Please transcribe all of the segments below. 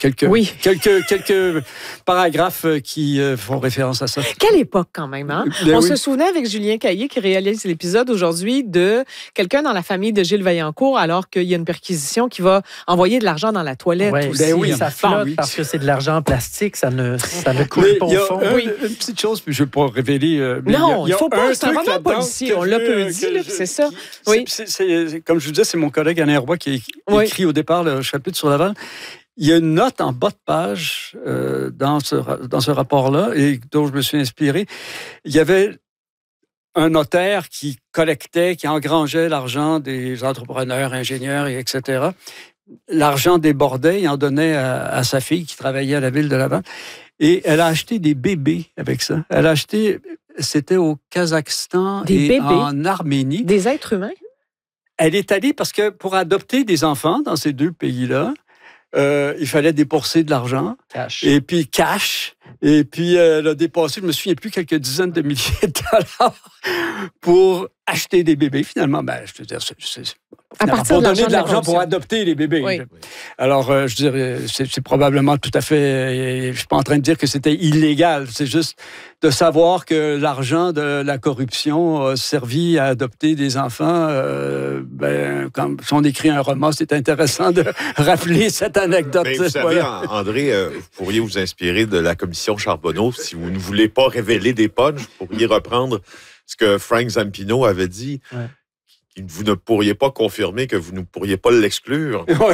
quelques paragraphes qui font référence à ça. Quelle époque quand même, hein? On se souvenait avec Julien Caillé qui réalise l'épisode aujourd'hui de quelqu'un dans la famille de Gilles Vaillancourt alors qu'il y a une perquisition qui va envoyer de l'argent dans la toilette. Ça flotte parce que c'est de l'argent en plastique, ça ne coule pas au fond. Une petite chose, puis je ne vais pas révéler. Non, il ne faut pas. C'est un roman policier, on l'a peu dit, c'est ça. Oui. Comme je vous disais, c'est mon collègue Alain Roy qui a écrit au départ le chapitre sur Laval. Il y a une note en bas de page dans ce rapport-là et dont je me suis inspiré. Il y avait un notaire qui collectait, qui engrangeait l'argent des entrepreneurs, ingénieurs, etc. L'argent débordait, il en donnait à sa fille qui travaillait à la ville de Laval. Et elle a acheté des bébés avec ça. Elle a acheté, c'était au Kazakhstan en Arménie. Des êtres humains? Elle est allée parce que pour adopter des enfants dans ces deux pays-là, il fallait débourser de l'argent. Et puis cash. Et puis elle a dépassé, je me souviens plus, quelques dizaines de milliers de dollars pour acheter des bébés. Finalement, je veux dire, pour donner de l'argent pour adopter les bébés. Oui. Alors, je dirais, c'est probablement tout à fait... Je suis pas en train de dire que c'était illégal. C'est juste de savoir que l'argent de la corruption a servi à adopter des enfants. Comme si on écrit un roman, c'est intéressant de rappeler cette anecdote. Mais vous savez, André, vous pourriez vous inspirer de la commission Charbonneau. Si vous ne voulez pas révéler des punchs, vous pourriez reprendre ce que Frank Zampino avait dit. Ouais. Vous ne pourriez pas confirmer que vous ne pourriez pas l'exclure. Oui.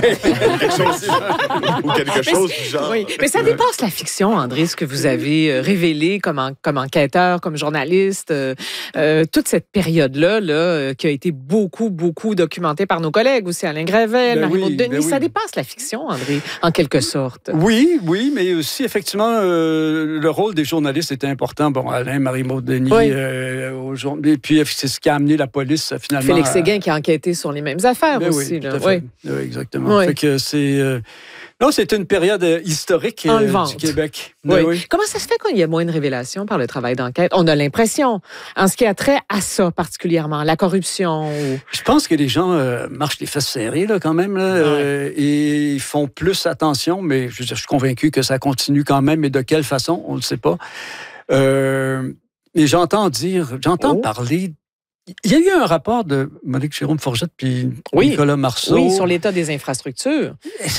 Ou quelque chose du genre. Oui. Mais ça dépasse la fiction, André, ce que vous avez révélé comme enquêteur, comme journaliste. Toute cette période-là, qui a été beaucoup, beaucoup documentée par nos collègues aussi, Alain Gravel, Marie-Maud Denis. Ça dépasse la fiction, André, en quelque sorte. Oui, mais aussi, effectivement, le rôle des journalistes était important. Bon, Alain, Marie-Maud Denis, et puis c'est ce qui a amené la police, finalement. Félix Séguin qui a enquêté sur les mêmes affaires aussi. Oui, tout à fait. Oui, exactement. Oui. Fait que c'est une période historique du Québec. Oui. Comment ça se fait qu'il y a moins de révélations par le travail d'enquête? On a l'impression, en ce qui a trait à ça particulièrement, la corruption. Je pense que les gens marchent les fesses serrées là, quand même et ils font plus attention, mais je suis convaincu que ça continue quand même, mais de quelle façon, on ne le sait pas. Mais j'entends parler. Il y a eu un rapport de Monique Jérôme-Forgette puis Nicolas Marceau. Oui, sur l'état des infrastructures.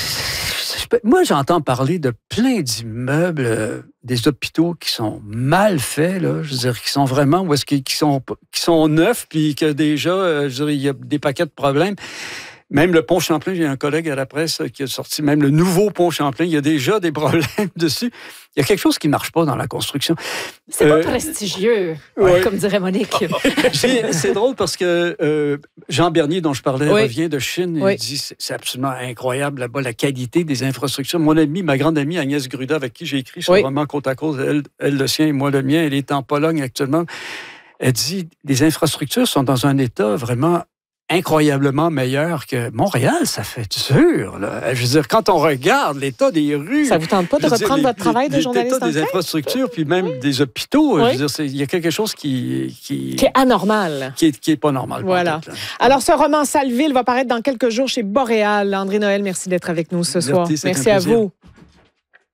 Moi, j'entends parler de plein d'immeubles, des hôpitaux qui sont mal faits, là, je veux dire, qui sont vraiment, où est-ce qui sont neufs, puis que déjà, je veux dire, il y a des paquets de problèmes. Même le pont Champlain, j'ai un collègue à la presse qui a sorti même le nouveau pont Champlain. Il y a déjà des problèmes dessus. Il y a quelque chose qui ne marche pas dans la construction. C'est pas prestigieux, comme dirait Monique. C'est drôle parce que Jean Bernier, dont je parlais, revient de Chine. Il dit c'est absolument incroyable là-bas, la qualité des infrastructures. Ma grande amie Agnès Gruda, avec qui j'ai écrit ce roman Côte à côte, elle le sien et moi le mien, elle est en Pologne actuellement. Elle dit les infrastructures sont dans un état vraiment incroyablement meilleur que Montréal, ça fait dur. Là. Je veux dire, quand on regarde l'état des rues... Ça vous tente pas de reprendre votre travail de journaliste l'état des infrastructures, puis même des hôpitaux, je veux dire, il y a quelque chose qui est anormal. Qui est pas normal. Voilà. Alors, ce roman Salville va paraître dans quelques jours chez Boréal. André Noël, merci d'être avec nous ce soir. Merci à vous.